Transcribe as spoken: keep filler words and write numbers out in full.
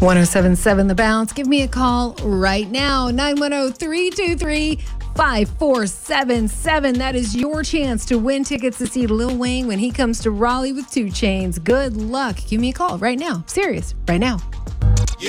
seven point seven The Bounce. Give me a call right now. nine one zero, three two three, five four seven seven. That is your chance to win tickets to see Lil Wayne when he comes to Raleigh with two Chainz. Good luck. Give me a call right now. Serious, right now.